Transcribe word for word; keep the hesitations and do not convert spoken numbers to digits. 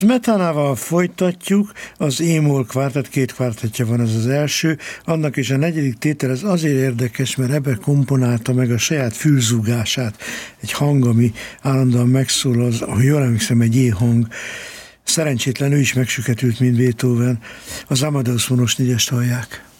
Smetánával folytatjuk, az E-moll kvártett, két kvártettje van, ez az első, annak is a negyedik tétel, ez azért érdekes, mert ebbe komponálta meg a saját fülzúgását, egy hang, ami állandóan megszól, az, ahogy jól emlékszem, egy E-hang, szerencsétlen ő is megsüketült, mint Beethoven, az Amadeus vonos négyest hallják.